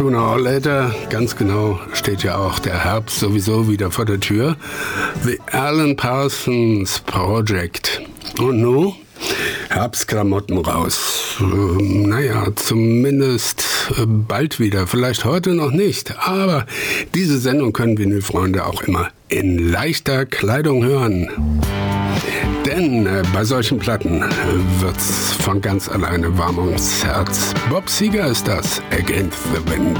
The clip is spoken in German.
Sooner or Later, ganz genau, steht ja auch der Herbst sowieso wieder vor der Tür. The Alan Parsons Project. Und nun? Herbstklamotten raus. Naja, zumindest bald wieder. Vielleicht heute noch nicht. Aber diese Sendung können Vinylfreunde auch immer in leichter Kleidung hören. Denn bei solchen Platten wird's von ganz alleine warm ums Herz. Bob Seger ist das, Against the Wind.